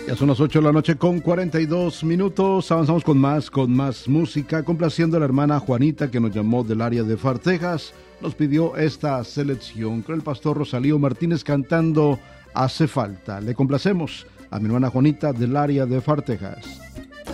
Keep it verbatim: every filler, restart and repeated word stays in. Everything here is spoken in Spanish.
Ya son las ocho de la noche con cuarenta y dos minutos. Avanzamos con más, con más música, complaciendo a la hermana Juanita que nos llamó del área de Far, Texas. Nos pidió esta selección con el pastor Rosalío Martínez cantando Hace Falta. Le complacemos a mi hermana Juanita del área de Far, Texas.